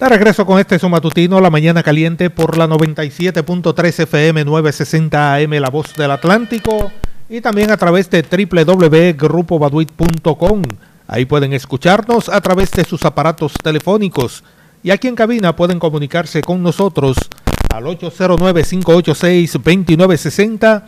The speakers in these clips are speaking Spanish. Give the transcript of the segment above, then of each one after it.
De regreso con este su matutino, La Mañana Caliente, por la 97.3 FM 960 AM, La Voz del Atlántico, y también a través de www.grupobaduit.com. Ahí pueden escucharnos a través de sus aparatos telefónicos, y aquí en cabina pueden comunicarse con nosotros al 809-586-2960,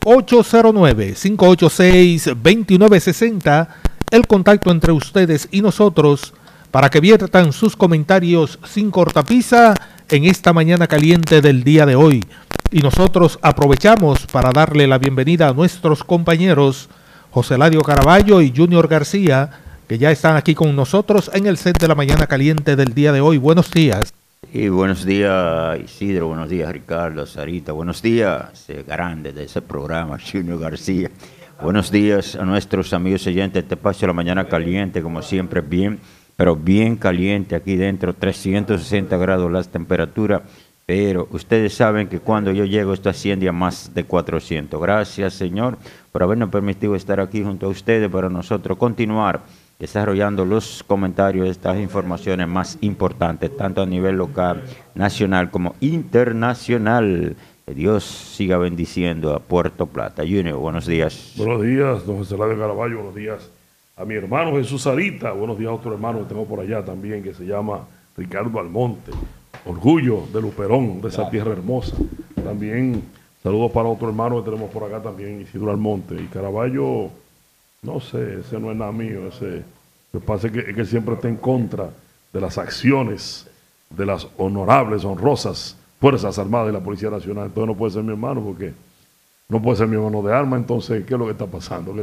809-586-2960, el contacto entre ustedes y nosotros, para que viertan sus comentarios sin cortapisa en esta mañana caliente del día de hoy. Y nosotros aprovechamos para darle la bienvenida a nuestros compañeros José Ladio Caraballo y Junior García, que ya están aquí con nosotros en el set de la mañana caliente del día de hoy. Buenos días. Y buenos días, Isidro, buenos días, Ricardo, Sarita, buenos días, grande de ese programa, Junior García. Buenos días a nuestros amigos oyentes de este espacio de la mañana caliente, como siempre, bien, pero bien caliente aquí dentro, 360 grados la temperatura, pero ustedes saben que cuando yo llego esto asciende a más de 400. Gracias, Señor, por habernos permitido estar aquí junto a ustedes para nosotros continuar desarrollando los comentarios de estas informaciones más importantes, tanto a nivel local, nacional como internacional. Que Dios siga bendiciendo a Puerto Plata. Junior, buenos días. Buenos días, don José Ladio Caraballo, buenos días a mi hermano Jesús Sarita, buenos días a otro hermano que tengo por allá también, que se llama Ricardo Almonte, orgullo de Luperón, de esa tierra hermosa. También saludos para otro hermano que tenemos por acá también, Isidro Almonte. Y Caraballo, no sé, ese no es nada mío, ese, lo que pasa es que siempre está en contra de las acciones de las honorables, honrosas Fuerzas Armadas y la Policía Nacional. Entonces no puede ser mi hermano, porque no puede ser mi hermano de armas. Entonces, ¿qué es lo que está pasando?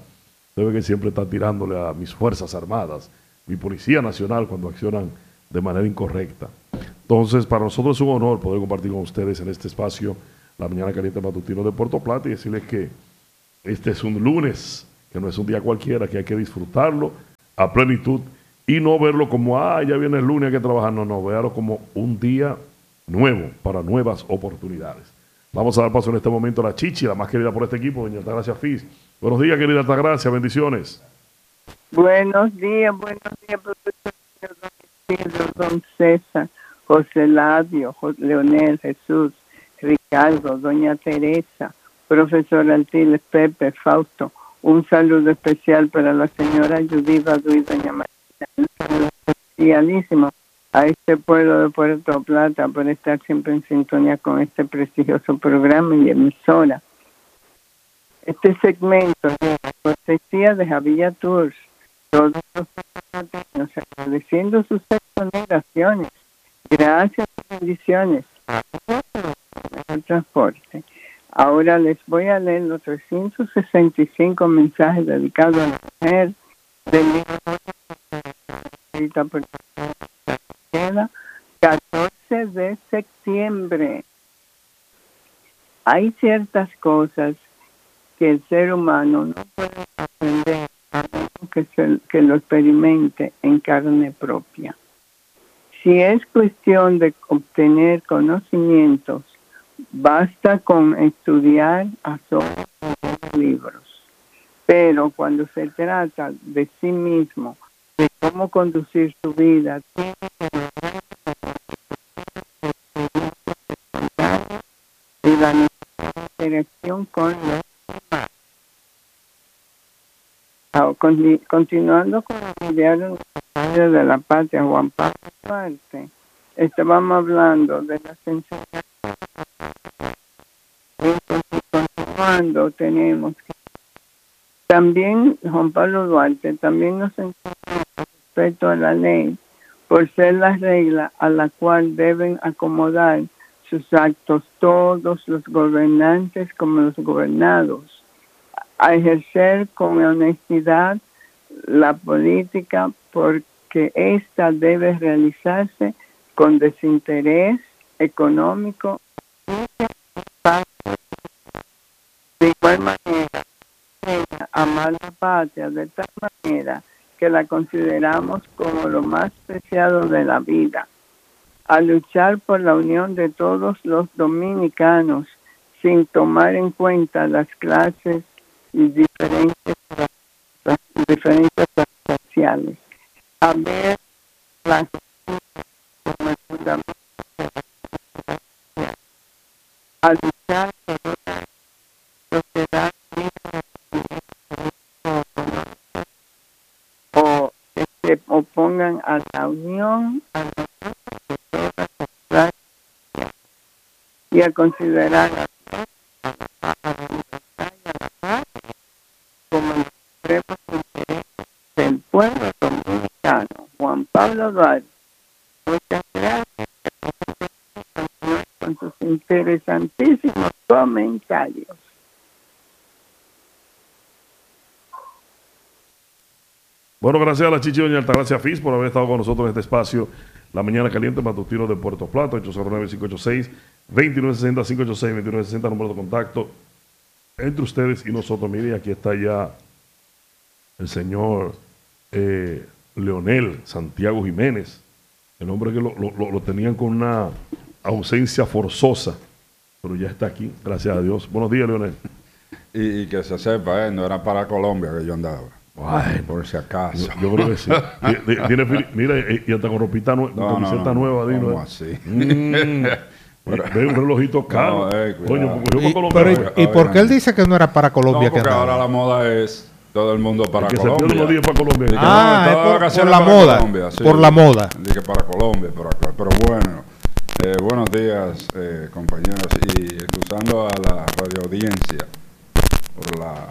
Debe que siempre está tirándole a mis Fuerzas Armadas, mi Policía Nacional, cuando accionan de manera incorrecta. Entonces, para nosotros es un honor poder compartir con ustedes en este espacio la mañana caliente matutino de Puerto Plata y decirles que este es un lunes, que no es un día cualquiera, que hay que disfrutarlo a plenitud y no verlo como, ya viene el lunes, hay que trabajar. No, verlo como un día nuevo para nuevas oportunidades. Vamos a dar paso en este momento a la Chichi, la más querida por este equipo, doña Altagracia Fis. Buenos días, querida Altagracia, bendiciones. Buenos días, profesor don César, José Ladio, Leonel, Jesús, Ricardo, doña Teresa, profesor Altiles, Pepe, Fausto. Un saludo especial para la señora Judith Badu y doña María. Un saludo especialísimo a este pueblo de Puerto Plata por estar siempre en sintonía con este prestigioso programa y emisora. Este segmento de la cortesía de Javilla Tours, todos los platanos agradeciendo sus exoneraciones, gracias y bendiciones al transporte. Ahora les voy a leer los 365 mensajes dedicados a la mujer del libro 14 de septiembre. Hay ciertas cosas que el ser humano no puede aprender a menos que lo experimente en carne propia. Si es cuestión de obtener conocimientos, basta con estudiar a solas libros. Pero cuando se trata de sí mismo, de cómo conducir su vida, tiene y la interacción con los demás. Continuando con el diario de la patria, Juan Pablo Duarte, estábamos hablando de las enseñanzas. Continuando, tenemos que también Juan Pablo Duarte también nos enseña respecto a la ley, por ser la regla a la cual deben acomodar sus actos todos los gobernantes como los gobernados, a ejercer con honestidad la política, porque ésta debe realizarse con desinterés económico. De igual manera, amar la patria de tal manera que la consideramos como lo más preciado de la vida, a luchar por la unión de todos los dominicanos sin tomar en cuenta las clases y diferencias sociales, a ver la fundamento a luchar por una sociedad o que se opongan a la unión, a la y a considerar como el supremo interés del pueblo dominicano. Juan Pablo Duarte, muchas gracias con sus interesantísimos comentarios. Bueno, gracias a la Chichi doña Altagracia Fis por haber estado con nosotros en este espacio, La Mañana Caliente, matutino de Puerto Plata, 809-586-2960, 586-2960, número de contacto entre ustedes y nosotros. Mire, aquí está ya el señor Leonel Santiago Jiménez, el hombre que lo tenían con una ausencia forzosa, pero ya está aquí, gracias a Dios. Buenos días, Leonel. Y que se sepa, no era para Colombia que yo andaba. Ay, por si acaso. Yo creo que sí. Mira, y hasta con ropita camiseta nueva. ¿Cómo así? Ve un relojito caro. Coño, ¿Y por qué él dice que no era para Colombia? No, porque ahora la moda es todo el mundo para Colombia. Que se días para Colombia. Por la moda. Colombia, sí. Por la moda. Dije para Colombia, pero bueno. Buenos días, compañeros. Y excusando a la radioaudiencia por la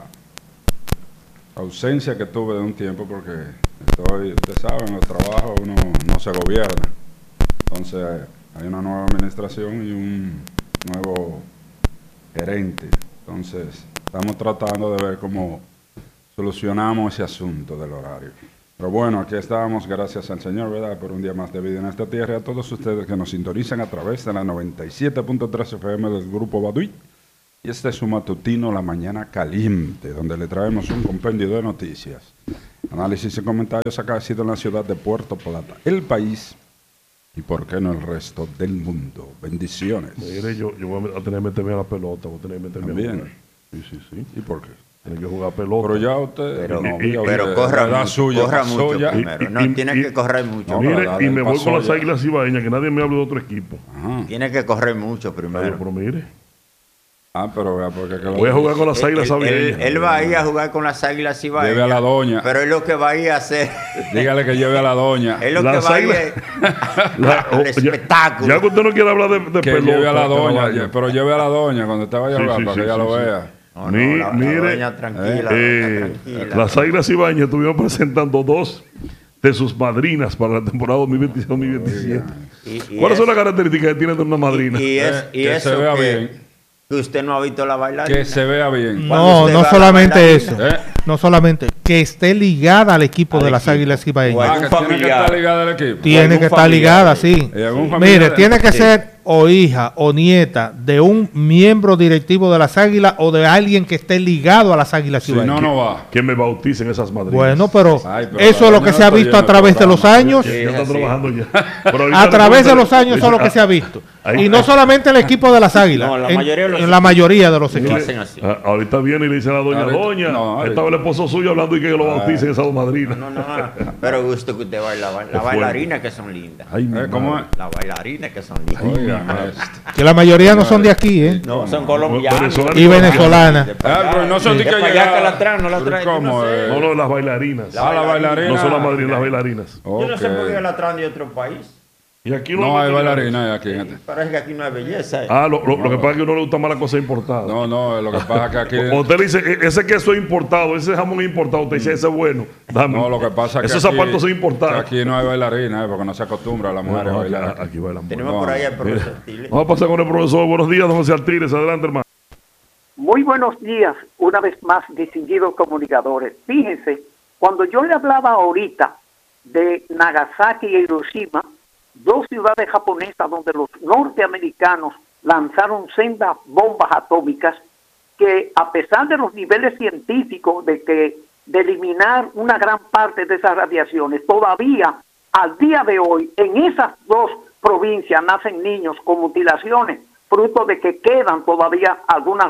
ausencia que tuve de un tiempo, porque ustedes saben, los trabajos uno no se gobierna. Entonces hay una nueva administración y un nuevo gerente. Entonces estamos tratando de ver cómo solucionamos ese asunto del horario. Pero bueno, aquí estamos, gracias al Señor, ¿verdad?, por un día más de vida en esta tierra. Y a todos ustedes que nos sintonizan a través de la 97.3 FM del Grupo Baduy. Y este es su matutino La Mañana Caliente, donde le traemos un compendio de noticias, análisis y comentarios acaecidos en la ciudad de Puerto Plata, el país y, por qué no, el resto del mundo. Bendiciones. Mire, yo voy a tener que meterme a la pelota, voy a tener que meterme ¿También? a jugar. Sí. ¿Y por qué? Tiene que jugar pelota. Pero ya usted... Pero corra mucho ya. primero. No, tiene que correr mucho. No, Mire, dale, y me voy con las ya. Águilas Ibaeñas, que nadie me hable de otro equipo. Ajá. Tiene que correr mucho primero. Pero mire, Pero vea, porque... voy a jugar con las Águilas Ibaeñas. Él va a ir a jugar con las Águilas Ibaeñas. Lleve a la doña. Pero es lo que va a ir a hacer. Dígale que lleve a la doña. Es lo Las que va a ir Águilas- al espectáculo. Ya que usted no quiere hablar de Que pelota. lleve a la que no doña, vaya. pero lleve a la doña cuando usted vaya a jugar, para que ella lo vea. No, Mi- la mire, doña tranquila, la doña tranquila. las Águilas Ibaeñas estuvieron presentando dos de sus madrinas para la temporada 2026-2027. ¿Cuáles son las características que tiene de una madrina? Y Que eso se vea que bien. usted no ha visto la bailarina. Que se vea bien. Cuando usted va a la solamente eso. bailarina. No solamente que esté ligada al equipo de las Águilas Ibaeñas. Bueno. Que algún tiene que familiar. estar ligada al equipo. Tiene algún que estar familiar, ligada, sí. sí. Y algún familiar Mire, de- tiene que Sí. ser o hija o nieta de un miembro directivo de las Águilas o de alguien que esté ligado a las Águilas Si Ibaeñas. no, no va. Que me bauticen esas madrinas. Bueno, pero Ay, pero eso es lo que no se ha estoy visto en a el través de los programa. años. Ya está Sí, trabajando ya. Pero ahorita A le través de preguntan- los años, eso es lo que dice, se ha visto. ahí- Y no solamente el equipo de las Águilas, No, la en, mayoría de los en la mayoría de los Lo equipos. hacen así. ahorita viene y le dice a la doña, Ahorita- doña, no, ahorita- estaba el esposo suyo hablando y que lo bauticen esas dos madrinas. No, pero gusto que usted baila. Las bailarinas que son lindas. Ay, mi ¿Cómo madre. es? Las bailarinas que son lindas. Oigan, Que la mayoría no son de aquí, ¿eh? No, son colombianas. Venezolanas. Y venezolanas. pero no son de que para allá llegar- que la traen, no la Pero traen. yo ¿cómo no sé. es? No, no, las bailarinas. La bailarina. No son las madrinas, las bailarinas. Yo no sé por qué Ok. la traen de otro país. Y aquí No hay hay bailarina aquí. gente. Parece que aquí no hay belleza. Lo que pasa es que a uno le gusta más la cosa importada. No, lo que pasa es que aquí... O usted le dice, ese queso es importado, ese jamón es importado, usted dice, ese es bueno. Dame. No, lo que pasa es que esos aquí- zapatos son que importados. aquí no hay bailarina, porque no se acostumbra a la mujer a No, bailar. aquí bailan. Tenemos bueno. por ahí al profesor Tile. Vamos a pasar con el profesor. Buenos días, don José Artiles. Adelante, hermano. Muy buenos días, una vez más, distinguidos comunicadores. Fíjense, cuando yo le hablaba ahorita de Nagasaki y Hiroshima, dos ciudades japonesas donde los norteamericanos lanzaron sendas bombas atómicas que, a pesar de los niveles científicos de eliminar una gran parte de esas radiaciones, todavía al día de hoy en esas dos provincias nacen niños con mutilaciones, fruto de que quedan todavía algunas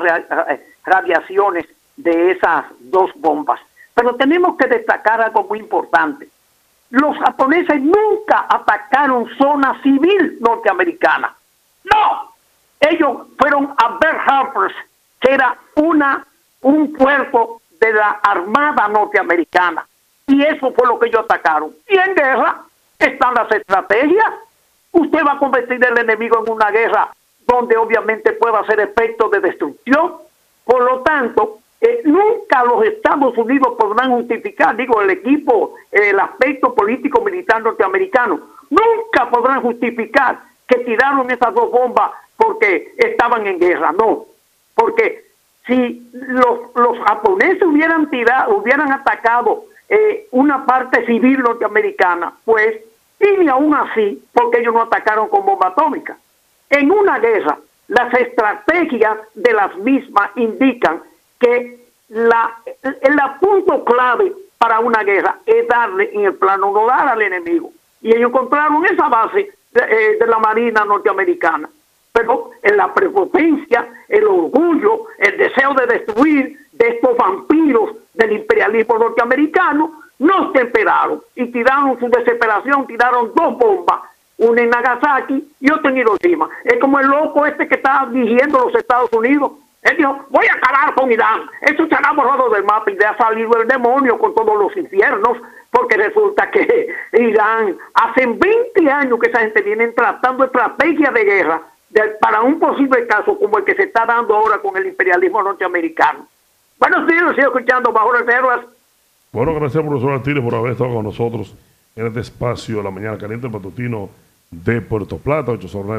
radiaciones de esas dos bombas. Pero tenemos que destacar algo muy importante. los japoneses nunca atacaron zona civil norteamericana. No, ellos fueron a Pearl Harbor, que era un puerto de la Armada norteamericana. Y eso fue lo que ellos atacaron. Y en guerra están las estrategias. Usted va a convertir al enemigo en una guerra donde obviamente pueda hacer efectos de destrucción. Por lo tanto, nunca los Estados Unidos podrán justificar, digo, el equipo, el aspecto político militar norteamericano, nunca podrán justificar que tiraron esas dos bombas porque estaban en guerra. No, porque si los japoneses hubieran atacado una parte civil norteamericana, pues, y ni aún así, porque ellos no atacaron con bomba atómica. En una guerra, las estrategias de las mismas indican que el punto clave para una guerra es darle en el plano nodal al enemigo. Y ellos encontraron esa base de la Marina norteamericana. Pero en la prepotencia, el orgullo, el deseo de destruir de estos vampiros del imperialismo norteamericano, no se esperaron y tiraron su desesperación, tiraron dos bombas, una en Nagasaki y otra en Hiroshima. Es como el loco este que está dirigiendo los Estados Unidos. Él dijo, voy a acabar con Irán, eso se ha borrado del mapa y le ha salido el demonio con todos los infiernos, porque resulta que Irán, hace 20 años que esa gente viene tratando estrategias de guerra para un posible caso como el que se está dando ahora con el imperialismo norteamericano. Buenos días, lo sigo escuchando bajo reservas. Bueno, gracias, profesor Artiles, por haber estado con nosotros en este espacio, La Mañana Caliente, el matutino de Puerto Plata,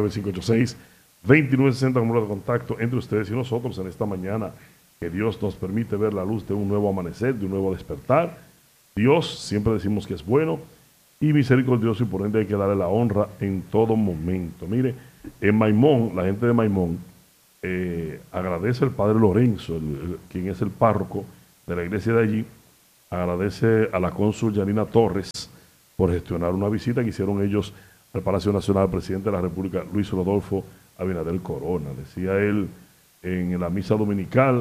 809-586-2960, número de contacto entre ustedes y nosotros en esta mañana, que Dios nos permite ver la luz de un nuevo amanecer, de un nuevo despertar. Dios, siempre decimos que es bueno y misericordioso, y por ende hay que darle la honra en todo momento. Mire, en Maimón, la gente de Maimón agradece al padre Lorenzo, quien es el párroco de la iglesia de allí, agradece a la cónsul Yanina Torres por gestionar una visita que hicieron ellos al Palacio Nacional del presidente de la República, Luis Rodolfo Abinader Corona. Decía él en la misa dominical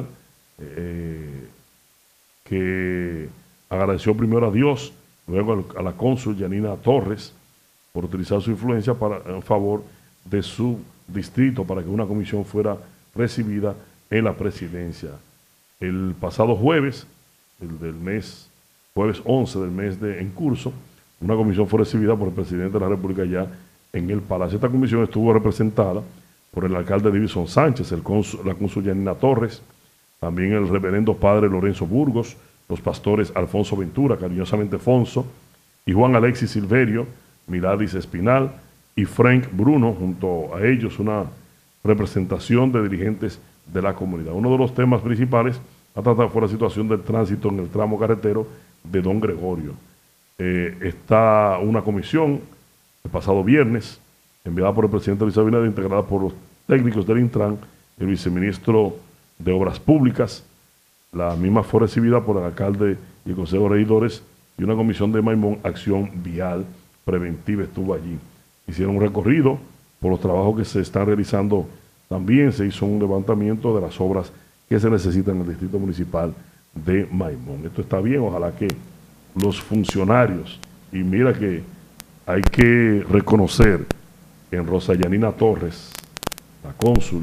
que agradeció primero a Dios, luego a la cónsul Yanina Torres por utilizar su influencia en favor de su distrito para que una comisión fuera recibida en la presidencia. El pasado jueves, jueves 11 del mes en curso, una comisión fue recibida por el presidente de la República ya en el Palacio. Esta comisión estuvo representada por el alcalde Divison Sánchez, la cónsul Yanina Torres, también el reverendo padre Lorenzo Burgos, los pastores Alfonso Ventura, cariñosamente Fonso, y Juan Alexis Silverio, Miladis Espinal y Frank Bruno, junto a ellos una representación de dirigentes de la comunidad. Uno de los temas principales a tratar fue la situación del tránsito en el tramo carretero de Don Gregorio. Está una comisión el pasado viernes, enviada por el presidente Luis Abinader, integrada por los técnicos del Intran, el viceministro de Obras Públicas. La misma fue recibida por el alcalde y el consejo de regidores, y una comisión de Maimón, Acción Vial Preventiva, estuvo allí. Hicieron un recorrido por los trabajos que se están realizando. También se hizo un levantamiento de las obras que se necesitan en el distrito municipal de Maimón. Esto está bien, ojalá que los funcionarios, y mira que hay que reconocer en Rosa Yanina Torres, la cónsul,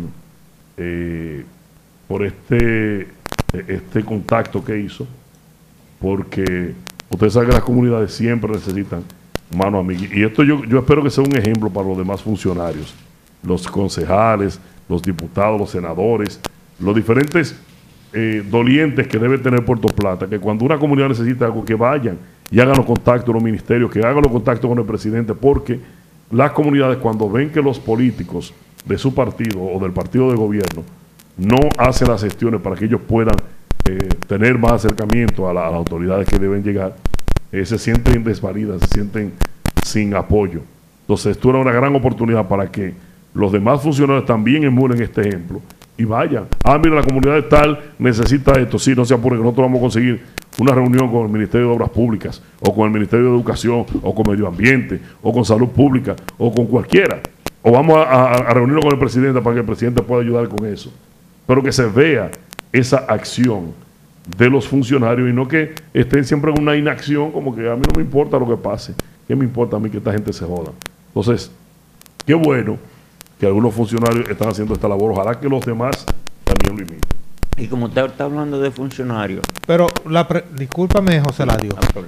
por este contacto que hizo, porque ustedes saben que las comunidades siempre necesitan mano amiga, y esto yo espero que sea un ejemplo para los demás funcionarios, los concejales, los diputados, los senadores, los diferentes dolientes que debe tener Puerto Plata, que cuando una comunidad necesita algo, que vayan y hagan los contactos los ministerios, que hagan los contactos con el presidente, porque las comunidades, cuando ven que los políticos de su partido o del partido de gobierno no hacen las gestiones para que ellos puedan tener más acercamiento a las autoridades que deben llegar, se sienten desvalidas, se sienten sin apoyo. Entonces esto era una gran oportunidad para que los demás funcionarios también emulen este ejemplo y vayan. Mira, la comunidad tal necesita esto. Sí, no se apure, que nosotros vamos a conseguir una reunión con el Ministerio de Obras Públicas, o con el Ministerio de Educación, o con Medio Ambiente, o con Salud Pública, o con cualquiera. O vamos a reunirnos con el presidente para que el presidente pueda ayudar con eso. Pero que se vea esa acción de los funcionarios y no que estén siempre en una inacción como que a mí no me importa lo que pase, ¿qué me importa a mí que esta gente se joda? Entonces, qué bueno que algunos funcionarios están haciendo esta labor, ojalá que los demás también lo imiten. Y como usted está hablando de funcionarios... Pero, discúlpame, José Ladio, No hay problema.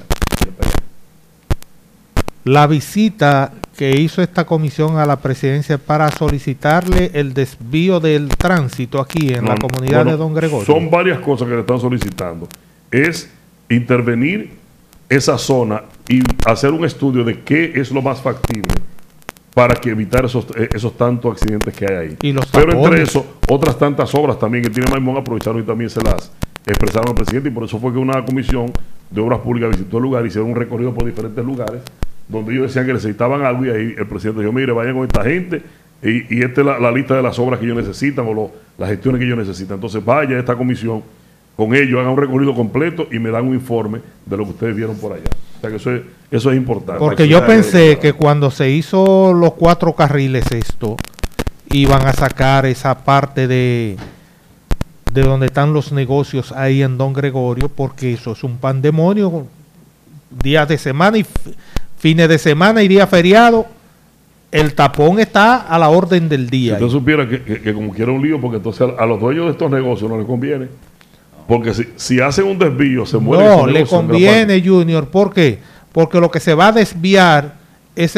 la visita que hizo esta comisión a la presidencia para solicitarle el desvío del tránsito aquí en la comunidad de Don Gregorio. Son varias cosas que le están solicitando. Es intervenir esa zona y hacer un estudio de qué es lo más factible para que evitar esos tantos accidentes que hay ahí. Y los Pero entre tapones. eso, otras tantas obras también que tiene Maimón aprovecharon y también se las expresaron al presidente, y por eso fue que una comisión de obras públicas visitó el lugar, hicieron un recorrido por diferentes lugares donde ellos decían que necesitaban algo, y ahí el presidente dijo, mire, vayan con esta gente y esta es la lista de las obras que ellos necesitan o las gestiones que ellos necesitan. Entonces vaya a esta comisión con ellos, hagan un recorrido completo y me dan un informe de lo que ustedes vieron por allá. O sea que eso es importante. Porque yo pensé que cuando se hizo los 4 carriles esto, iban a sacar esa parte de donde están los negocios ahí en Don Gregorio, porque eso es un pandemonio, días de semana y fines de semana y día feriado, el tapón está a la orden del día. Si usted supiera que como quiera un lío, porque entonces a los dueños de estos negocios no les conviene. Porque si hacen un desvío, se mueren. No, le conviene, Junior. ¿Por qué? Porque lo que se va a desviar es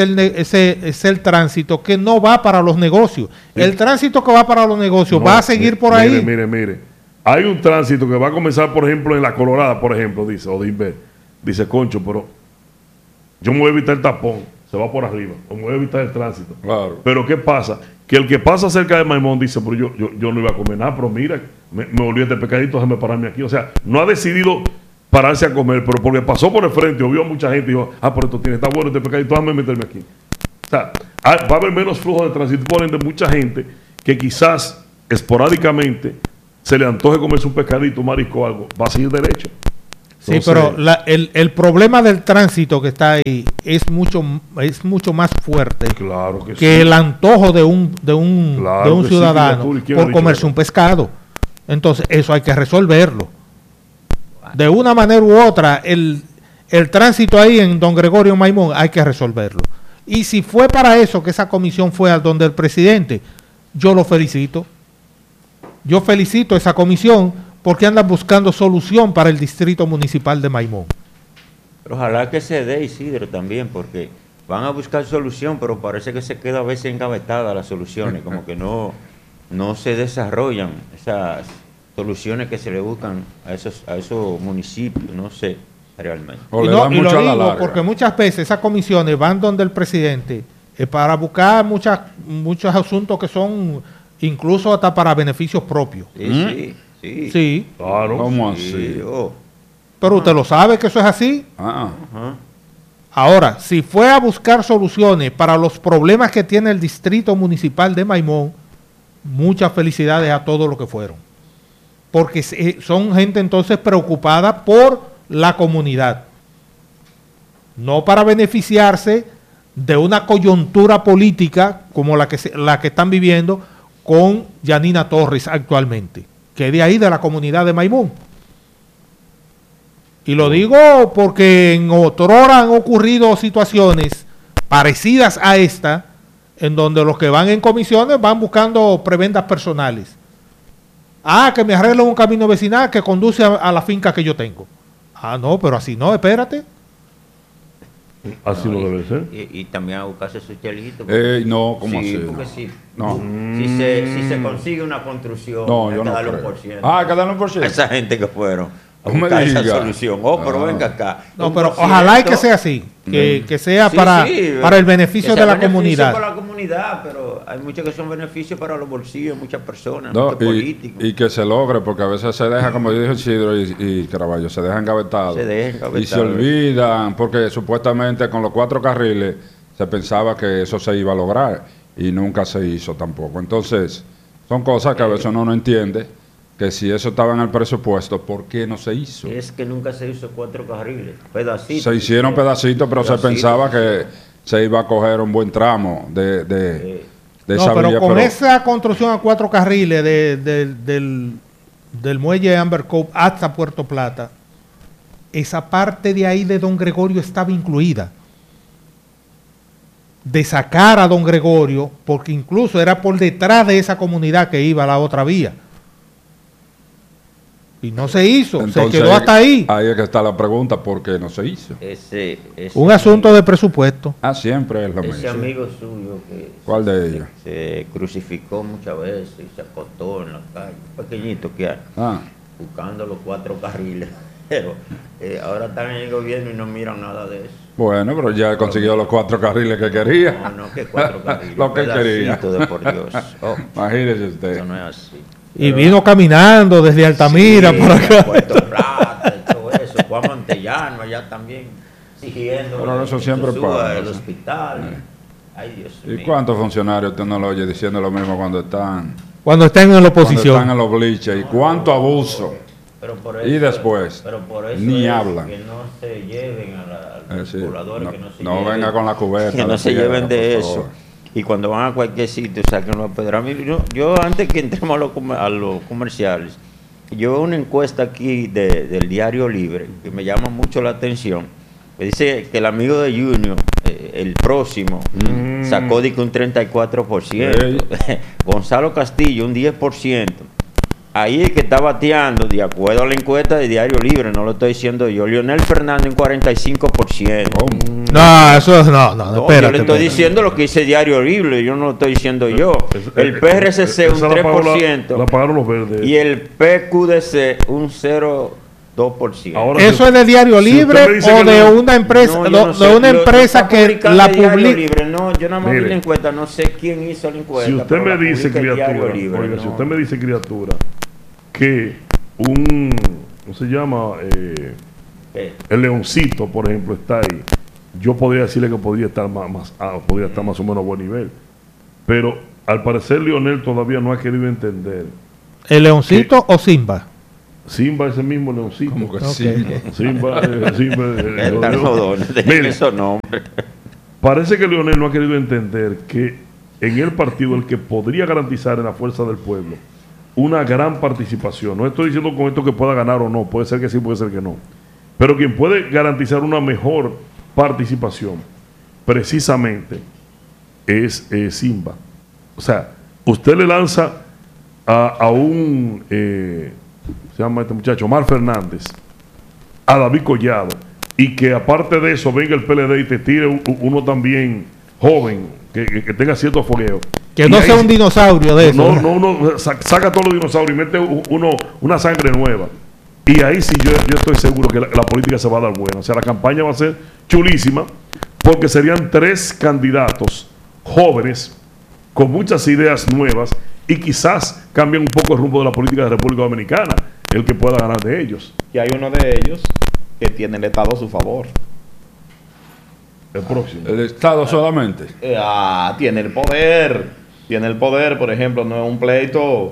el tránsito que no va para los negocios. Sí. El tránsito que va para los negocios va a seguir por ahí. Mire. Hay un tránsito que va a comenzar, por ejemplo, en La Colorada, por ejemplo, dice, o de Inver. Dice, concho, pero yo me voy a evitar el tapón, se va por arriba, o me voy a evitar el tránsito. Claro. Pero ¿qué pasa? Que el que pasa cerca de Maimón dice, pero yo no iba a comer nada, pero mira, me volví este pecadito, déjame pararme aquí. O sea, no ha decidido pararse a comer, pero porque pasó por el frente o vio a mucha gente y dijo, pero esto tiene, está bueno este pecadito, déjame meterme aquí. O sea, va a haber menos flujo de tránsito, por ende, mucha gente que quizás esporádicamente se le antoje comerse un pescadito, un marisco o algo, va a seguir derecho. Entonces, sí, pero el problema del tránsito que está ahí es mucho más fuerte que el antojo de un ciudadano por comerse un pescado. Entonces, eso hay que resolverlo. De una manera u otra, el tránsito ahí en Don Gregorio Maimón hay que resolverlo. Y si fue para eso que esa comisión fue a donde el presidente, yo lo felicito. Yo felicito a esa comisión porque andan buscando solución para el distrito municipal de Maimón. Pero ojalá que se dé, Isidro, también, porque van a buscar solución, pero parece que se queda a veces engavetada las soluciones, como que no se desarrollan esas soluciones que se le buscan a esos municipios, no sé, realmente. Y lo digo porque muchas veces esas comisiones van donde el presidente para buscar muchos asuntos que son incluso hasta para beneficios propios. Sí. Claro. ¿Cómo así? Pero usted lo sabe que eso es así. Ahora, si fue a buscar soluciones para los problemas que tiene el distrito municipal de Maimón, muchas felicidades a todos los que fueron. Porque son gente entonces preocupada por la comunidad. No para beneficiarse de una coyuntura política como la que están viviendo con Yanina Torres actualmente, que es de ahí, de la comunidad de Maimón. Y lo digo porque en otrora han ocurrido situaciones parecidas a esta, en donde los que van en comisiones van buscando prebendas personales. Que me arreglen un camino vecinal que conduce a la finca que yo tengo. No, pero así no, espérate. Así no debe ser. Y también a buscarse su chelito. No, ¿cómo así? Porque sí. No. Si se consigue una construcción, no, yo no darle creo. un %. Hay que darle un %. A esa gente que fueron a buscar esa solución. Pero venga acá. No, pero ojalá y que sea así. Que sea para el beneficio de la comunidad. Para la comunidad, pero hay muchos que son beneficios para los bolsillos de muchas personas, no, muchos políticos. Y que se logre, porque a veces se deja, como dijo Isidro y Caraballo, se dejan engavetados. Y se olvidan, porque supuestamente con los 4 carriles se pensaba que eso se iba a lograr y nunca se hizo tampoco. Entonces, son cosas que a veces uno no entiende, que si eso estaba en el presupuesto, ¿por qué no se hizo? Es que nunca se hizo 4 carriles, pedacitos. Se hicieron pedacitos, pero se pensaba que se iba a coger un buen tramo de esa vía. Pero con pero esa construcción a 4 carriles del del muelle Amber Cove hasta Puerto Plata, esa parte de ahí de Don Gregorio estaba incluida. De sacar a Don Gregorio, porque incluso era por detrás de esa comunidad que iba a la otra vía. Y no se hizo, Entonces, se quedó hasta ahí. Ahí es que está la pregunta, ¿por qué no se hizo? Un asunto de presupuesto. Siempre es lo mismo. Ese amigo suyo que ¿Cuál de ellos? se crucificó muchas veces y se acostó en la calle, pequeñito que hay, buscando los 4 carriles. Pero ahora están en el gobierno y no miran nada de eso. Bueno, pero ya consiguió los 4 carriles que quería. No, que 4 carriles. Lo que quería. De por Dios. Imagínese usted. Eso no es así. Y vino caminando desde Altamira por acá. Puerto Plata y todo eso. Juan Montellano allá también siguiendo. Pero eso siempre pasa. El hospital. Ay, Dios mío. ¿Y cuántos funcionarios usted no lo oye diciendo lo mismo cuando están en la oposición? Cuando están en los bleachers. ¿Y cuánto abuso? Pero por eso, y después, pero por eso ni es hablan. Que no se lleven a los pobladores, no, que no se no lleven, venga con la cubeta. que no se lleven de eso. Favor. Y cuando van a cualquier sitio, saquen los pedras. Yo antes que entremos a los comerciales, yo veo una encuesta aquí del Diario Libre que me llama mucho la atención. Que dice que el amigo de Junior, el próximo, sacó de que un 34%. Gonzalo Castillo, un 10%. Ahí el que está bateando, de acuerdo a la encuesta de Diario Libre, no lo estoy diciendo yo, Leonel Fernández un 45%. No, eso es, no, espérate. Yo le estoy diciendo lo que dice Diario Libre, yo no lo estoy diciendo yo. El PRCC un 3%. La pagaron los verdes. Y el PQDC un 0,2%. Ahora, ¿eso es de Diario Libre o de una empresa, de una empresa que la publica? No, yo nada más vi la encuesta, no sé quién hizo la encuesta. Si usted me dice, criatura, si usted me dice, criatura, que ¿cómo se llama? El Leoncito, por ejemplo, está ahí. Yo podría decirle que podría estar más o menos a buen nivel. Pero al parecer Leonel todavía no ha querido entender. ¿El Leoncito o Simba? Simba es el mismo Leoncito. ¿Cómo que Simba? Simba. Parece que Leonel no ha querido entender que en el partido el que podría garantizar en la fuerza del pueblo una gran participación, no estoy diciendo con esto que pueda ganar o no, puede ser que sí, puede ser que no, pero quien puede garantizar una mejor participación precisamente es Simba. O sea, usted le lanza a un se llama este muchacho Omar Fernández, a David Collado, y que aparte de eso venga el PLD y te tire uno también joven que tenga cierto fogueo. Que no sea un dinosaurio de eso. No, uno saca todos los dinosaurios y mete una sangre nueva. Y ahí sí yo estoy seguro que la política se va a dar buena. O sea, la campaña va a ser chulísima porque serían 3 candidatos jóvenes con muchas ideas nuevas y quizás cambien un poco el rumbo de la política de la República Dominicana, el que pueda ganar de ellos. Y hay uno de ellos que tiene el Estado a su favor. El próximo. El Estado solamente. Tiene el poder. Tiene el poder, por ejemplo, no es un pleito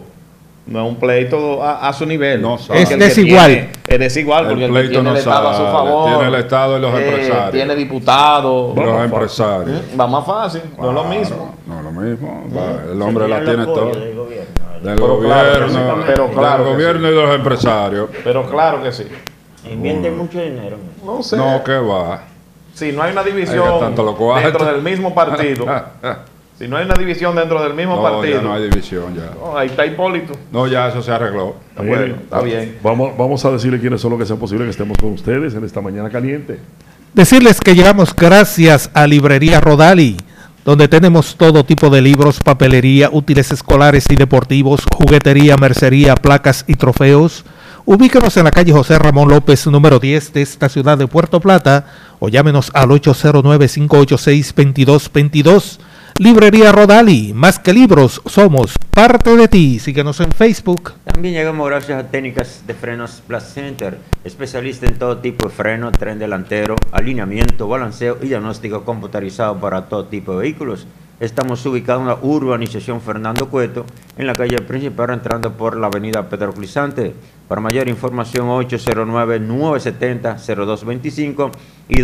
a su nivel. No, es desigual. Es desigual porque el pleito tiene no el Estado a su favor. Tiene el Estado y los empresarios. Tiene diputados. Los empresarios. Va más fácil, no es lo mismo. No es lo mismo. El hombre la tiene todo. Del gobierno. Pero claro. Del gobierno y de los empresarios. Pero claro que sí. Invierten mucho dinero. No sé. No, que va. Si no hay una división dentro del mismo partido. Si no hay una división dentro del mismo partido. Ya no hay división ya. No, ahí está Hipólito. No, ya eso se arregló. Bueno, está bien. Vamos a decirle quiénes son los que sea posible que estemos con ustedes en esta mañana caliente. Decirles que llegamos gracias a Librería Rodali, donde tenemos todo tipo de libros, papelería, útiles escolares y deportivos, juguetería, mercería, placas y trofeos. Ubíquenos en la calle José Ramón López, número 10 de esta ciudad de Puerto Plata, o llámenos al 809-586-2222. Librería Rodali, más que libros, somos parte de ti. Síguenos en Facebook. También llegamos gracias a Técnicas de Frenos Blast Center, especialista en todo tipo de freno, tren delantero, alineamiento, balanceo y diagnóstico computarizado para todo tipo de vehículos. Estamos ubicados en la urbanización Fernando Cueto, en la calle principal, entrando por la avenida Pedro Clisante. Para mayor información, 809-970-0225 y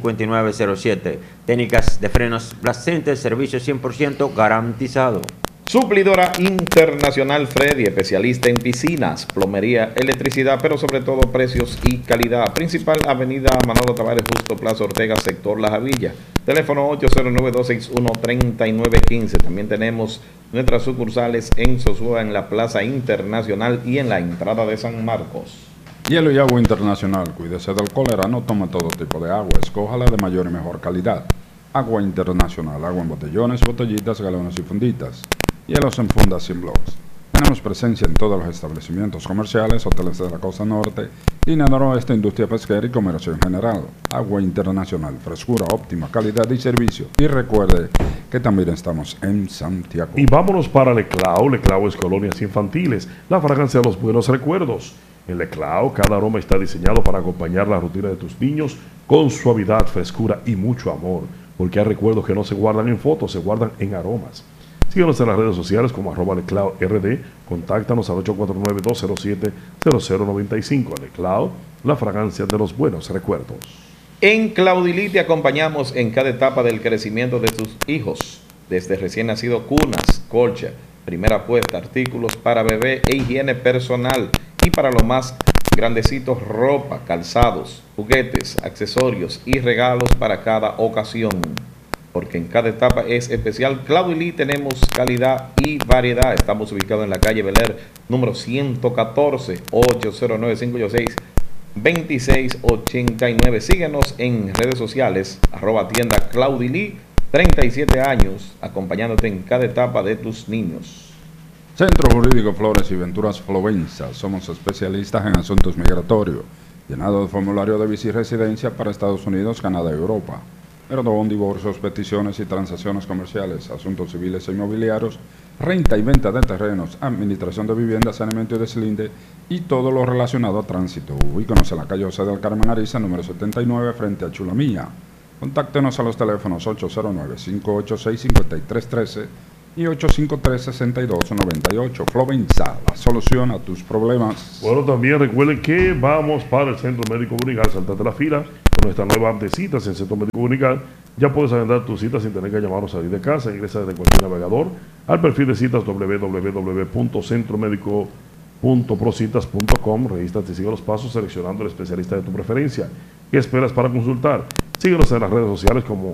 267-5907. Técnicas de Frenos Blast Center, servicio 100% garantizado. Suplidora Internacional Freddy, especialista en piscinas, plomería, electricidad, pero sobre todo precios y calidad. Principal Avenida Manolo Tavares, Justo Plaza Ortega, sector La Javilla. Teléfono 809-261-3915. También tenemos nuestras sucursales en Sosúa, en la Plaza Internacional y en la entrada de San Marcos. Hielo y agua internacional. Cuídese del cólera, no tome todo tipo de agua. Escójala de mayor y mejor calidad. Agua internacional, agua en botellones, botellitas, galones y funditas. Hielos en fundas sin blocks. Tenemos presencia en todos los establecimientos comerciales, hoteles de la costa norte, línea noroeste, industria pesquera y comercio en general. Agua internacional, frescura óptima, calidad y servicio. Y recuerde que también estamos en Santiago. Y vámonos para Leclao. Leclao es colonias infantiles, la fragancia de los buenos recuerdos. En Leclao, cada aroma está diseñado para acompañar la rutina de tus niños con suavidad, frescura y mucho amor. Porque hay recuerdos que no se guardan en fotos, se guardan en aromas. Síguenos en las redes sociales como @leclaord. Contáctanos al 849-207-0095. Leclao, la fragancia de los buenos recuerdos. En Claudilí te acompañamos en cada etapa del crecimiento de tus hijos, desde recién nacido, cunas, colcha, primera puesta, artículos para bebé e higiene personal, y para los más grandecitos, ropa, calzados, juguetes, accesorios y regalos para cada ocasión. Porque en cada etapa es especial. Claudilí tenemos calidad y variedad. Estamos ubicados en la calle Bel Air, número 114, 809-586-2689. Síguenos en redes sociales, @tienda Claudilí, 37 años, acompañándote en cada etapa de tus niños. Centro Jurídico Flores y Venturas Flovenza. Somos especialistas en asuntos migratorios. Llenado de formulario de visa y residencia para Estados Unidos, Canadá y Europa. Perdón, divorcios, peticiones y transacciones comerciales, asuntos civiles e inmobiliarios, renta y venta de terrenos, administración de viviendas, saneamiento y deslinde y todo lo relacionado a tránsito. Ubícanos en la calle José del Carmen Ariza, número 79, frente a Chulamía. Contáctenos a los teléfonos 809-586-5313 y 853-6298. Flovenza, la solución a tus problemas. Bueno, también recuerden que vamos para el Centro Médico Unigal. Saltate la fila con nuestra nueva app de citas en Centro Médico Unigal. Ya puedes agendar tus citas sin tener que llamar o salir de casa. Ingresa desde cualquier navegador al perfil de citas www.centromédico.procitas.com. Regístrate y sigue los pasos seleccionando el especialista de tu preferencia. ¿Qué esperas para consultar? Síguenos en las redes sociales como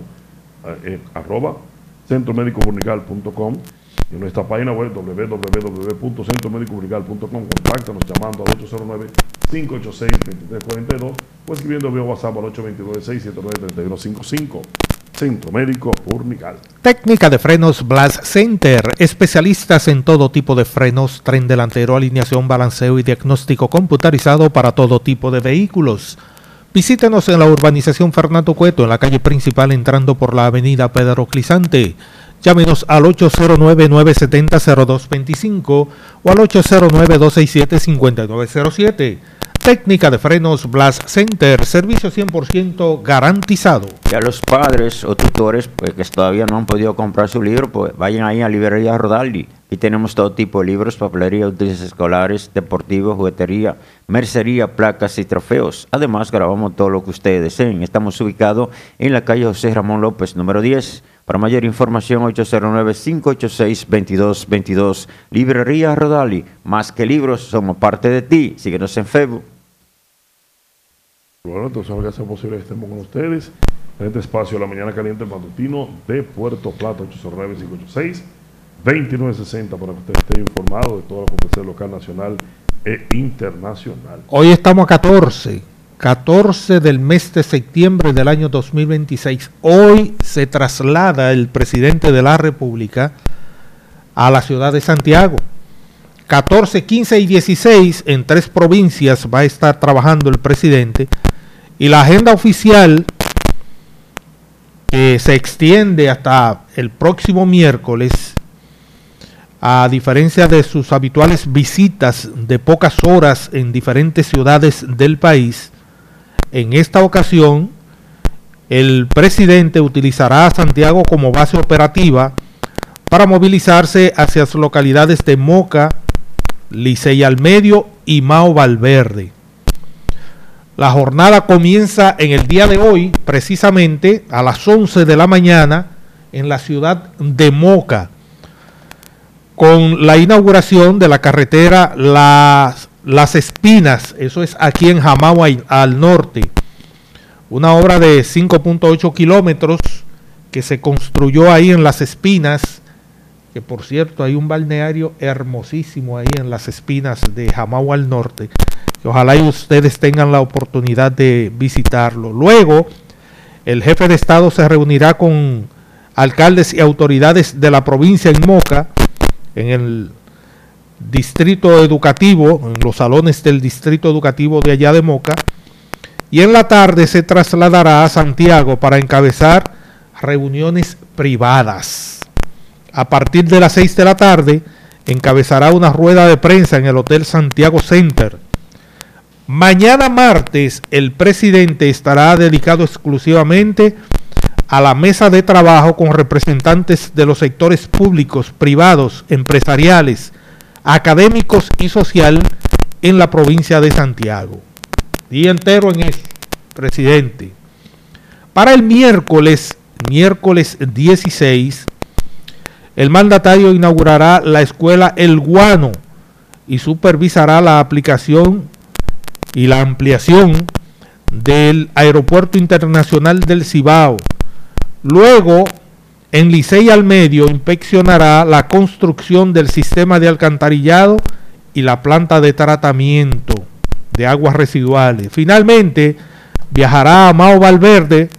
@centromédicojunigal.com y en nuestra página web www.centromédicojunigal.com. Contáctanos llamando al 809-586-2342 o escribiendo vía WhatsApp al 829-679-3155. Centro Médico Unigal. Técnica de frenos Blast Center, especialistas en todo tipo de frenos, tren delantero, alineación, balanceo y diagnóstico computarizado para todo tipo de vehículos. Visítenos en la urbanización Fernando Cueto, en la calle principal entrando por la avenida Pedro Clisante. Llámenos al 809-970-0225 o al 809-267-5907. Técnica de frenos Blast Center, servicio 100% garantizado. Y a los padres o tutores pues, que todavía no han podido comprar su libro, pues vayan ahí a Librería Rodaldi. Y tenemos todo tipo de libros, papelería, útiles escolares, deportivos, juguetería, mercería, placas y trofeos. Además, grabamos todo lo que ustedes deseen. Estamos ubicados en la calle José Ramón López, número 10. Para mayor información, 809-586-2222. Librería Rodaldi. Más que libros, somos parte de ti. Síguenos en Facebook. Bueno, entonces lo que hace posible que estemos con ustedes en este espacio de la mañana caliente matutino de Puerto Plata, 809-586-2960, para que usted esté informado de todo lo que acontece local, nacional e internacional. Hoy estamos a 14 del mes de septiembre del año 2026. Hoy se traslada el presidente de la República a la ciudad de Santiago. 14, 15 y 16 en 3 provincias va a estar trabajando el presidente, y la agenda oficial que se extiende hasta el próximo miércoles, a diferencia de sus habituales visitas de pocas horas en diferentes ciudades del país. En esta ocasión, el presidente utilizará a Santiago como base operativa para movilizarse hacia las localidades de Moca, Licey al Medio y Mao Valverde. La jornada comienza en el día de hoy, precisamente a las 11 de la mañana, en la ciudad de Moca. con la inauguración de la carretera Las Espinas, eso es aquí en Jamao al norte, una obra de 5.8 kilómetros que se construyó ahí en Las Espinas, que por cierto hay un balneario hermosísimo ahí en Las Espinas de Jamao al norte, que ojalá y ustedes tengan la oportunidad de visitarlo. Luego, el jefe de Estado se reunirá con alcaldes y autoridades de la provincia en Moca, en el distrito educativo, en los salones del distrito educativo de allá de Moca, y en la tarde se trasladará a Santiago para encabezar reuniones privadas. A partir de las 6 de la tarde encabezará una rueda de prensa en el Hotel Santiago Center. Mañana martes el presidente estará dedicado exclusivamente a la mesa de trabajo con representantes de los sectores públicos, privados, empresariales, académicos y social en la provincia de Santiago. Día entero en eso, presidente. Para el miércoles 16, el mandatario inaugurará la escuela El Guano y supervisará la aplicación y la ampliación del Aeropuerto Internacional del Cibao. Luego, en Licey al Medio, inspeccionará la construcción del sistema de alcantarillado y la planta de tratamiento de aguas residuales. Finalmente, viajará a Mao Valverde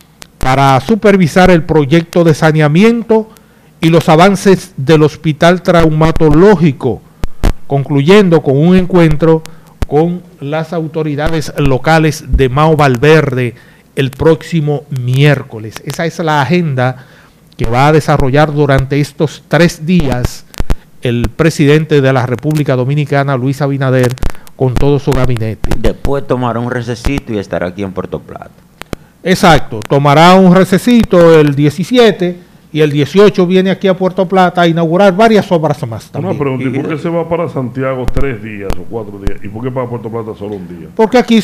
para supervisar el proyecto de saneamiento y los avances del hospital traumatológico, concluyendo con un encuentro con las autoridades locales de Mao Valverde el próximo miércoles. Esa es la agenda que va a desarrollar durante estos 3 días el presidente de la República Dominicana, Luis Abinader, con todo su gabinete. Después tomará un recesito y estará aquí en Puerto Plata. Exacto, tomará un recesito el 17 y el 18 viene aquí a Puerto Plata a inaugurar varias obras más también. Una pregunta, ¿y por qué se va para Santiago 3 días o 4 días? ¿Y por qué para Puerto Plata solo un día? Porque aquí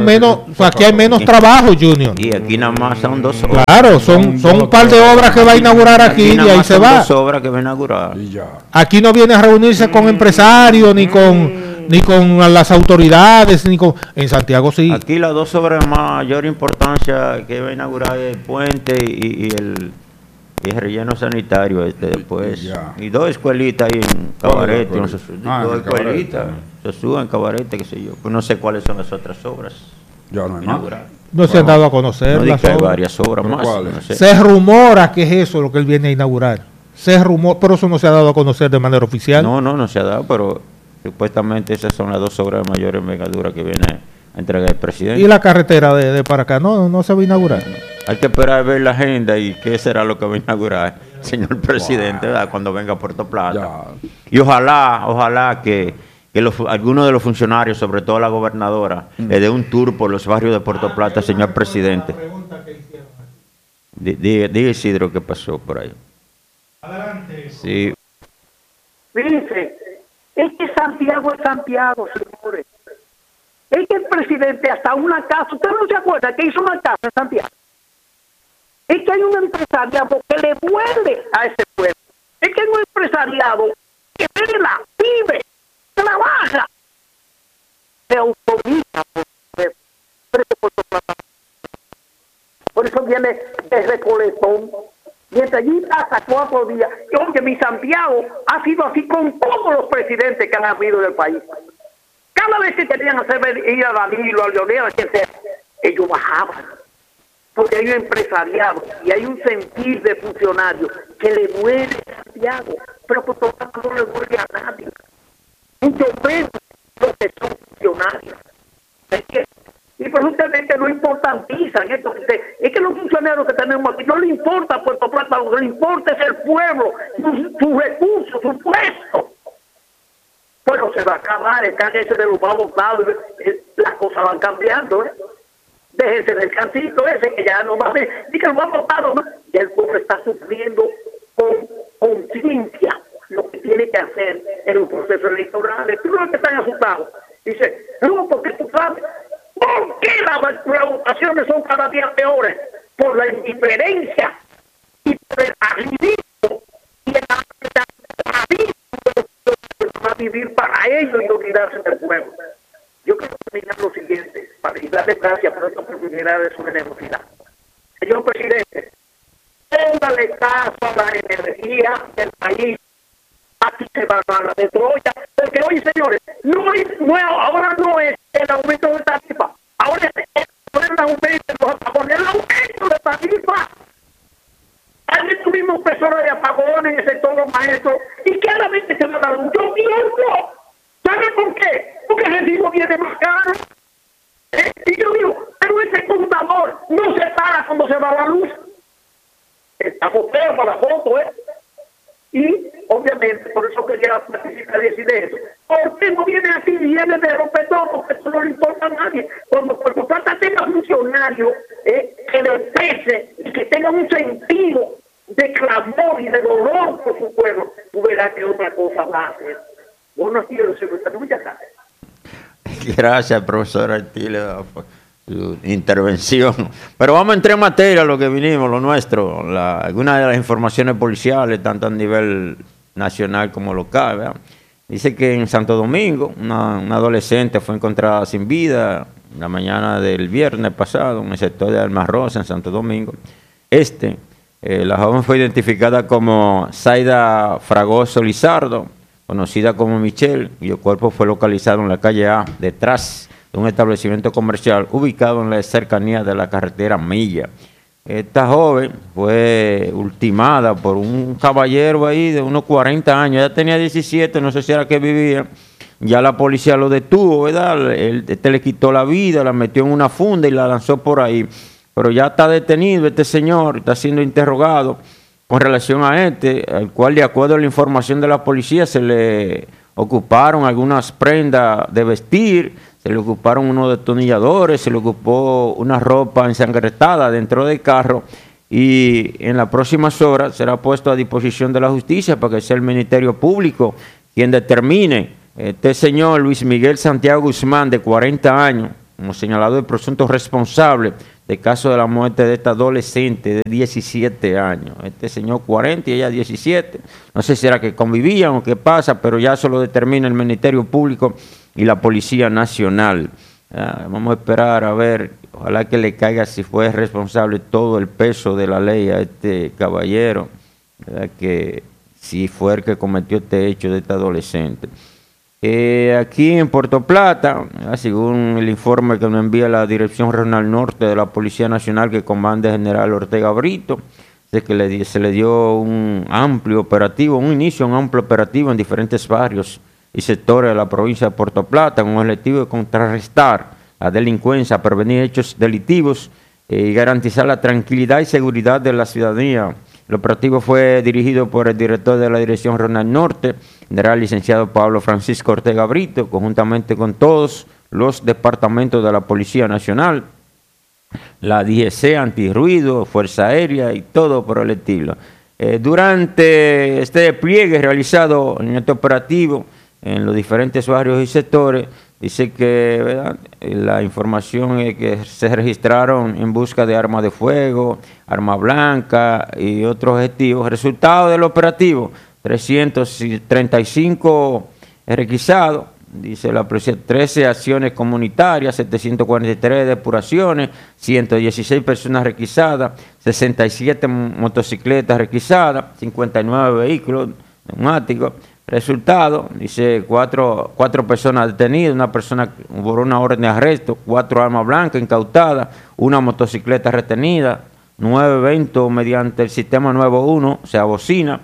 aquí hay menos trabajo, Junior. Y aquí nada más son 2 obras. Claro, son un par de obras que va a inaugurar aquí y ahí se va. 2 obras que va a inaugurar. Y ya. Aquí no viene a reunirse con empresarios ni con las autoridades, en Santiago sí. Aquí las 2 obras de mayor importancia que va a inaugurar es el puente y el relleno sanitario después. Y 2 escuelitas ahí en Cabarete. 2 escuelitas. Se suben Cabarete, qué sé yo. Pues no sé cuáles son las otras obras. Ya no hay más. No se han dado a conocer No, las hay obras. varias obras más. No sé. Se rumora que es eso lo que él viene a inaugurar. Pero eso no se ha dado a conocer de manera oficial. No se ha dado, pero supuestamente esas son las 2 obras de mayor envergadura que viene a entregar el presidente. ¿Y la carretera de para acá? No se va a inaugurar. Hay que esperar a ver la agenda y qué será lo que va a inaugurar el señor presidente, ¿verdad? Cuando venga a Puerto Plata. Ya. Y ojalá que algunos de los funcionarios, sobre todo la gobernadora, le dé un tour por los barrios de Puerto Plata, señor presidente. Diga Isidro, ¿qué pasó por ahí? Adelante. Sí. Fíjense, es que Santiago es Santiago, señores. Es que el presidente hasta una casa, ¿usted no se acuerda que hizo una casa en Santiago? Es que hay un empresariado que le vuelve a ese pueblo. Es que hay un empresariado que vela, vive, trabaja, se autoriza por eso viene de Recoletón. Mientras allí pasa 4 días. Y oye, mi Santiago ha sido así con todos los presidentes que han habido en el país. Cada vez que querían hacer ir a Danilo, a Leonel, a quien sea, ellos bajaban. Porque hay un empresariado y hay un sentir de funcionarios que le muere a Santiago. Pero por lo tanto no le muere a nadie. Mucho menos los que son funcionarios. Es que, y por eso ustedes que no importantizan esto. Es que los funcionarios que tenemos aquí no le importa Puerto Plata, lo que le importa es el pueblo, sus recursos, sus puestos. Bueno, se va a acabar el can ese de los más votados, las cosas van cambiando, Déjense del cancito ese que ya no va a ver, ni que lo va a votar, ¿no? Y el pueblo está sufriendo con conciencia lo que tiene que hacer en los procesos electorales. Tú no que están asustados. Dice, no, porque tú sabes, ¿por qué las votaciones son cada día peores? Por la indiferencia y por el arribismo y el arribismo vivir para ellos y olvidarse del pueblo. Yo quiero terminar lo siguiente, para darle gracias por esta oportunidad de su generosidad. Señor presidente, póngale caso a la energía del país. Aquí se va a la de Troya. Porque hoy, señores, ahora no es el aumento de tarifa. Ahora es el aumento de los apagones. El aumento de tarifa. Ayer tuvimos personas de apagones en el sector de los maestros. Y claramente se va a dar un gobierno. ¿Sabe por qué? Porque el recibo viene más caro. Y yo digo, pero ese contador no se para cuando se va la luz. Estamos feos para la foto, ¿eh? Y obviamente, por eso quería participar y decir eso. ¿Por qué no viene aquí y viene de romper todo? Porque eso no le importa a nadie. Cuando trata tenga funcionarios que le pese y que tengan un sentido de clamor y de dolor por su pueblo, tú verás que otra cosa va a hacer. Buenos días, secretario. Muchas gracias. Gracias, profesor Artiles, por su intervención. Pero vamos a entrar en materia, lo que vinimos, lo nuestro. Algunas de las informaciones policiales, tanto a nivel nacional como local, ¿verdad? Dice que en Santo Domingo, una adolescente fue encontrada sin vida la mañana del viernes pasado en el sector de Alma Rosa, en Santo Domingo. La joven fue identificada como Zaida Fragoso Lizardo, conocida como Michelle, cuyo cuerpo fue localizado en la calle A, detrás de un establecimiento comercial ubicado en la cercanía de la carretera Milla. Esta joven fue ultimada por un caballero ahí de unos 40 años, ella tenía 17, no sé si era que vivía, ya la policía lo detuvo, ¿verdad? Le quitó la vida, la metió en una funda y la lanzó por ahí, pero ya está detenido este señor, está siendo interrogado con relación a al cual, de acuerdo a la información de la policía, se le ocuparon algunas prendas de vestir, se le ocuparon unos destornilladores, se le ocupó una ropa ensangrentada dentro del carro y en las próximas horas será puesto a disposición de la justicia para que sea el Ministerio Público quien determine este señor Luis Miguel Santiago Guzmán, de 40 años, como señalado el presunto responsable del caso de la muerte de esta adolescente de 17 años. Este señor 40 y ella 17. No sé si era que convivían o qué pasa, pero ya eso lo determina el Ministerio Público y la Policía Nacional. Vamos a esperar a ver, ojalá que le caiga, si fue responsable, todo el peso de la ley a este caballero, ¿verdad? Que si fue el que cometió este hecho de esta adolescente. Aquí en Puerto Plata, según el informe que nos envía la Dirección Regional Norte de la Policía Nacional que comanda el general Ortega Brito, se le dio un amplio operativo, un amplio operativo en diferentes barrios y sectores de la provincia de Puerto Plata, con el objetivo de contrarrestar la delincuencia, prevenir hechos delictivos y garantizar la tranquilidad y seguridad de la ciudadanía. El operativo fue dirigido por el director de la Dirección Regional Norte, general licenciado Pablo Francisco Ortega Brito, conjuntamente con todos los departamentos de la Policía Nacional, la DGC, Antirruido, Fuerza Aérea y todo por el estilo. Durante este despliegue realizado en este operativo en los diferentes barrios y sectores, dice que, ¿verdad?, la información es que se registraron en busca de armas de fuego, arma blanca y otros objetivos. Resultado del operativo, 335 requisados, dice la policía, 13 acciones comunitarias, 743 depuraciones, 116 personas requisadas, 67 motocicletas requisadas, 59 vehículos neumáticos. Resultado, dice, cuatro personas detenidas, una persona por una orden de arresto, 4 armas blancas incautadas, una motocicleta retenida, 9 eventos mediante el sistema 9-1, o sea, bocina,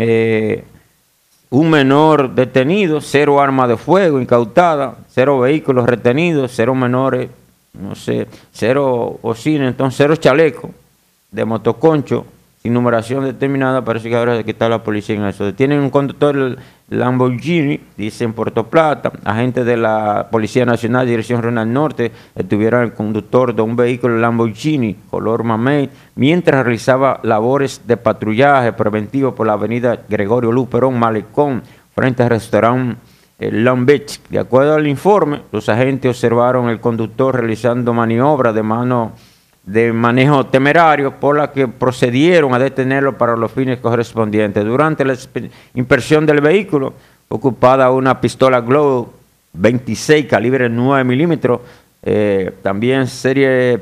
un menor detenido, 0 armas de fuego incautada, 0 vehículos retenidos, 0 menores, no sé, 0 bocina, entonces 0 chalecos de motoconcho, sin numeración determinada. Parece que ahora que está la policía en eso. Detienen un conductor Lamborghini, dice en Puerto Plata. Agentes de la Policía Nacional, Dirección Regional Norte, detuvieron al conductor de un vehículo Lamborghini color mamey mientras realizaba labores de patrullaje preventivo por la avenida Gregorio Luperón, Malecón, frente al restaurante Long Beach. De acuerdo al informe, los agentes observaron el conductor realizando maniobras de manejo temerario, por la que procedieron a detenerlo para los fines correspondientes. Durante la inspección del vehículo ocupada una pistola Glock 26 calibre 9 milímetros, también serie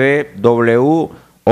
PBW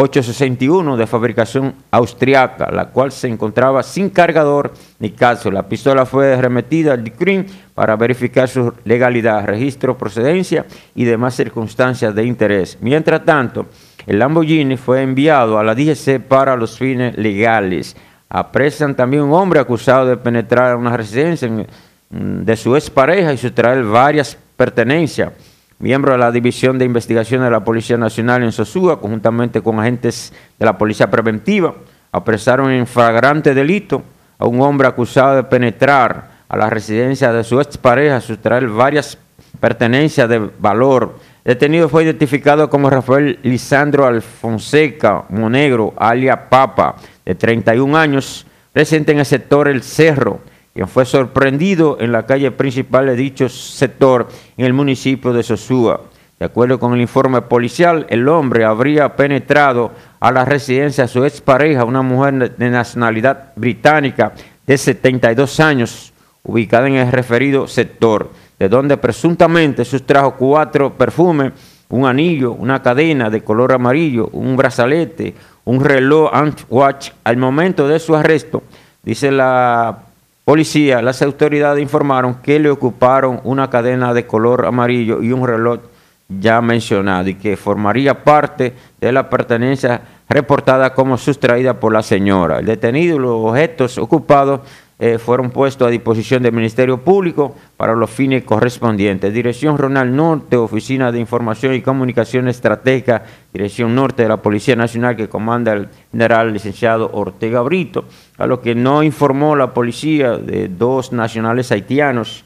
861 de fabricación austriaca, la cual se encontraba sin cargador ni cápsula. La pistola fue remetida al DICRIM para verificar su legalidad, registro, procedencia y demás circunstancias de interés. Mientras tanto, el Lamborghini fue enviado a la DGC para los fines legales. Apresan también un hombre acusado de penetrar en una residencia de su expareja y sustraer varias pertenencias. Miembros de la División de Investigación de la Policía Nacional en Sosúa, conjuntamente con agentes de la Policía Preventiva, apresaron en flagrante delito a un hombre acusado de penetrar a la residencia de su expareja, sustraer varias pertenencias de valor. El detenido fue identificado como Rafael Lisandro Alfonseca Monegro, alias Papa, de 31 años, residente en el sector El Cerro, quien fue sorprendido en la calle principal de dicho sector en el municipio de Sosúa. De acuerdo con el informe policial, el hombre habría penetrado a la residencia de su expareja, una mujer de nacionalidad británica de 72 años, ubicada en el referido sector, de donde presuntamente sustrajo 4 perfumes, un anillo, una cadena de color amarillo, un brazalete, un reloj Antwatch. Al momento de su arresto, dice la policía, las autoridades informaron que le ocuparon una cadena de color amarillo y un reloj ya mencionado y que formaría parte de la pertenencia reportada como sustraída por la señora. El detenido y los objetos ocupados fueron puestos a disposición del Ministerio Público para los fines correspondientes. Dirección Ronald Norte, Oficina de Información y Comunicación Estratégica, Dirección Norte de la Policía Nacional, que comanda el general licenciado Ortega Brito, a lo que no informó la policía de 2 nacionales haitianos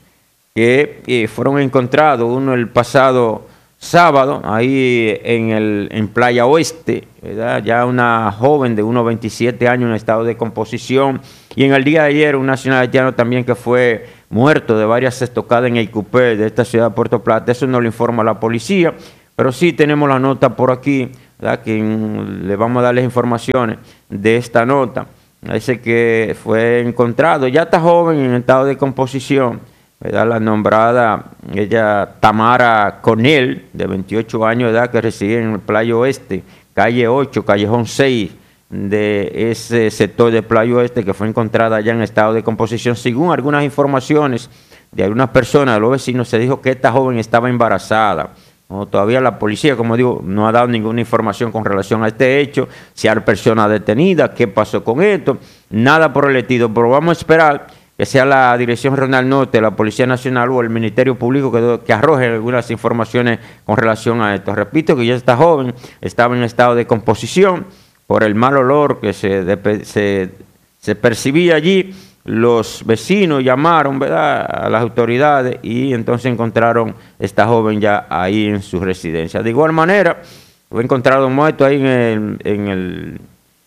que fueron encontrados, uno el pasado sábado, ahí en Playa Oeste, ¿verdad? Ya una joven de unos 27 años en estado de composición, y en el día de ayer un nacional haitiano también que fue muerto de varias estocadas en el Cupé de esta ciudad de Puerto Plata. Eso no lo informa la policía, pero sí tenemos la nota por aquí, ¿verdad? Que le vamos a dar las informaciones de esta nota. Dice que fue encontrado, ya está joven en estado de composición, ¿verdad? La nombrada, ella Tamara Conel, de 28 años de edad, que reside en el Playa Oeste, calle 8, callejón 6, de ese sector de Playa Oeste, que fue encontrada ya en estado de composición. Según algunas informaciones de algunas personas, de los vecinos, se dijo que esta joven estaba embarazada. No, todavía la policía, como digo, no ha dado ninguna información con relación a este hecho, si hay personas detenidas, qué pasó con esto, nada por el estilo, pero vamos a esperar que sea la Dirección Regional Norte, la Policía Nacional o el Ministerio Público que arroje algunas informaciones con relación a esto. Repito que ya esta joven estaba en estado de composición por el mal olor que se percibía allí. Los vecinos llamaron, ¿verdad?, a las autoridades y entonces encontraron esta joven ya ahí en su residencia. De igual manera, fue encontrado muerto ahí en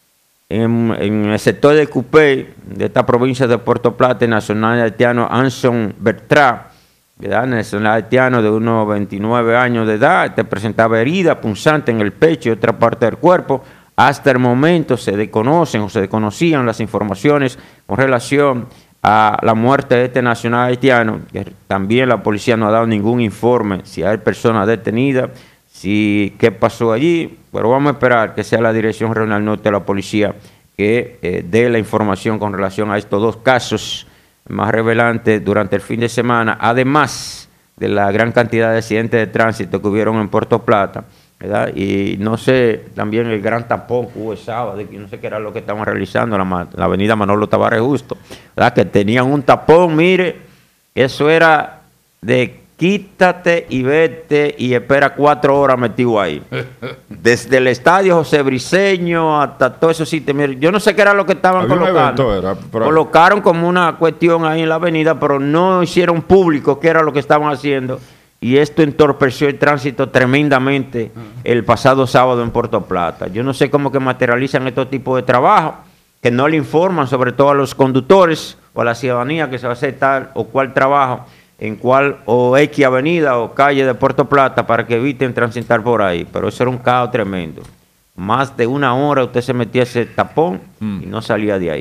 el sector de Cupé, de esta provincia de Puerto Plata, el nacional haitiano Anson Bertrand, ¿verdad?, nacional haitiano de unos 29 años de edad. Te presentaba herida punzante en el pecho y otra parte del cuerpo. Hasta el momento se desconocían las informaciones con relación a la muerte de este nacional haitiano. También la policía no ha dado ningún informe si hay personas detenidas, qué pasó allí, pero vamos a esperar que sea la Dirección Regional Norte de la Policía que dé la información con relación a estos 2 casos más revelantes durante el fin de semana, además de la gran cantidad de accidentes de tránsito que hubieron en Puerto Plata, ¿verdad? Y no sé, también el gran tapón que hubo el sábado, y no sé qué era lo que estaban realizando la avenida Manolo Tavares Justo, ¿verdad? Que tenían un tapón, mire, eso era de quítate y vete y espera 4 horas metido ahí. Desde el estadio José Briceño hasta todo eso sitio. Mire, yo no sé qué era lo que estaban colocando. Colocaron como una cuestión ahí en la avenida, pero no hicieron público qué era lo que estaban haciendo. Y esto entorpeció el tránsito tremendamente el pasado sábado en Puerto Plata. Yo no sé cómo que materializan estos tipos de trabajo, que no le informan sobre todo a los conductores o a la ciudadanía que se va a hacer tal o cual trabajo en cual o X avenida o calle de Puerto Plata para que eviten transitar por ahí. Pero eso era un caos tremendo. Más de 1 hora usted se metía ese tapón y no salía de ahí.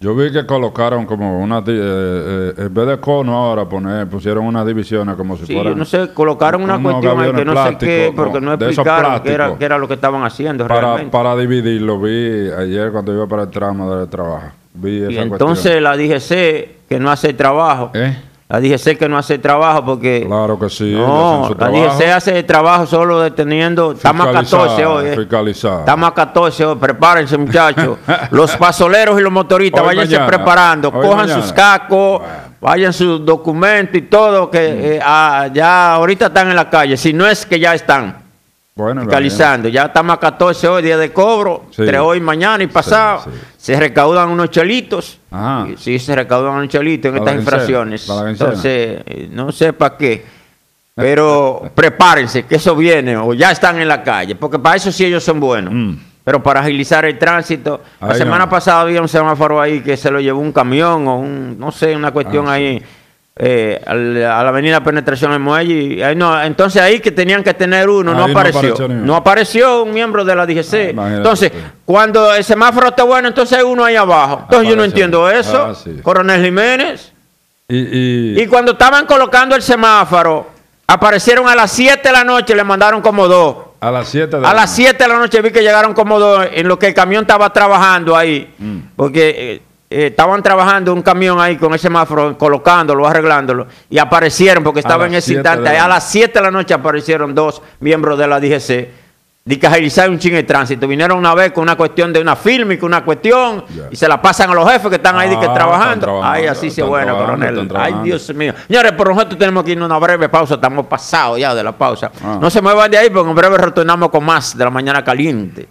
Yo vi que colocaron como una, en vez de cono ahora pusieron unas divisiones como si fueran... Sí, no sé, colocaron una cuestión ahí que no sé qué, porque no explicaron qué era lo que estaban haciendo realmente. Para dividirlo, vi ayer cuando iba para el tramo del trabajo. Vi esa y entonces cuestión. La DGC, que no hace el trabajo... La DGC que no hace trabajo porque... Claro que sí. No, la DGC hace el trabajo solo deteniendo... Estamos a 14 hoy. Estamos a 14 hoy. Prepárense, muchachos. Los pasoleros y los motoristas, váyanse preparando. Cojan sus cascos, vayan sus documentos y todo, que ya ahorita están en la calle. Si no es que ya están fiscalizando. Ya estamos a 14 hoy, día de cobro. Entre hoy, mañana y pasado. Se recaudan unos chelitos. Sí, se recaudan unos chelitos en estas infracciones. Entonces, no sé para qué. Pero prepárense, que eso viene. O ya están en la calle. Porque para eso sí ellos son buenos. Pero para agilizar el tránsito. La semana pasada había un semáforo ahí que se lo llevó un camión o no sé, una cuestión ahí. A la avenida Penetración del Muelle. Entonces ahí que tenían que tener uno, no apareció. No apareció un miembro de la DGC. Entonces, cuando el semáforo está bueno, entonces hay uno ahí abajo. Entonces yo no entiendo eso. Coronel Jiménez. Y cuando estaban colocando el semáforo, aparecieron a las 7 de la noche, le mandaron como 2. A las 7 de la noche vi que llegaron como 2 en lo que el camión estaba trabajando ahí. Porque... estaban trabajando un camión ahí con ese semáforo, colocándolo, arreglándolo, y aparecieron, porque estaba en ese instante, a las 7 de la noche aparecieron 2 miembros de la DGC, de que agilizar un chingo de tránsito. Vinieron una vez con una cuestión de una fílmica, una cuestión, y se la pasan a los jefes que están ahí trabajando. Ay, así se bueno, coronel. Ay, Dios mío. Señores, por nosotros tenemos que ir a una breve pausa, estamos pasados ya de la pausa. No se muevan de ahí, porque en breve retornamos con más de La Mañana Caliente.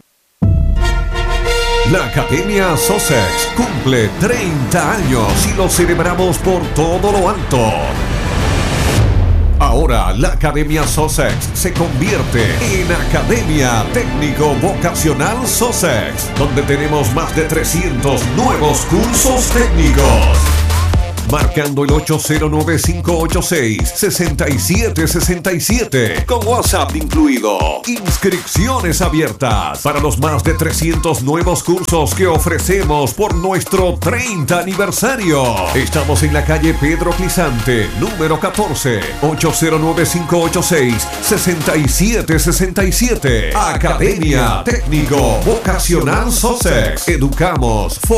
La Academia Sussex cumple 30 años y lo celebramos por todo lo alto. Ahora la Academia Sussex se convierte en Academia Técnico Vocacional Sussex, donde tenemos más de 300 nuevos cursos técnicos. Marcando el 809-586-6767 con WhatsApp incluido. Inscripciones abiertas para los más de 300 nuevos cursos que ofrecemos por nuestro 30 aniversario. Estamos en la calle Pedro Clisante, número 14, 809-586-6767. Academia Técnico Vocacional Sussex. Educamos.